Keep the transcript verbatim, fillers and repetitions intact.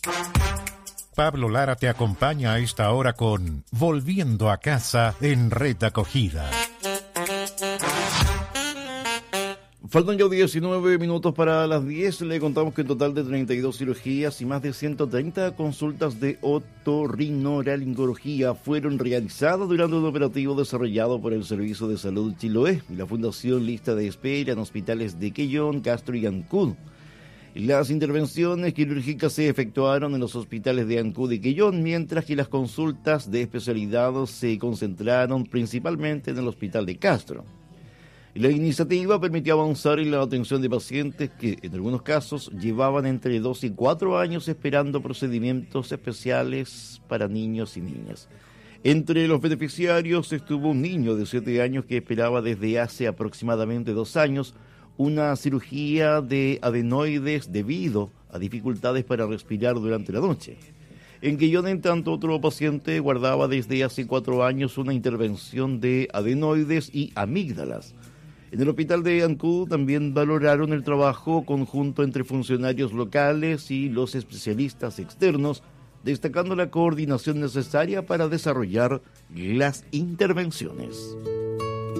Pablo Lara te acompaña a esta hora con Volviendo a Casa en Red Acogida. Faltan ya diecinueve minutos para las diez. Le contamos que en total de treinta y dos cirugías y más de ciento treinta consultas de otorrinolaringología fueron realizadas durante un operativo desarrollado por el Servicio de Salud Chiloé y la Fundación Lista de Espera en hospitales de Quellón, Castro y Ancud. Las intervenciones quirúrgicas se efectuaron en los hospitales de Ancud y Quellón, mientras que las consultas de especialidad se concentraron principalmente en el hospital de Castro. La iniciativa permitió avanzar en la atención de pacientes que, en algunos casos, llevaban entre dos y cuatro años esperando procedimientos especiales para niños y niñas. Entre los beneficiarios estuvo un niño de siete años que esperaba desde hace aproximadamente dos años una cirugía de adenoides debido a dificultades para respirar durante la noche. En Quellón, en tanto, otro paciente guardaba desde hace cuatro años una intervención de adenoides y amígdalas. En el hospital de Ancud también valoraron el trabajo conjunto entre funcionarios locales y los especialistas externos, destacando la coordinación necesaria para desarrollar las intervenciones.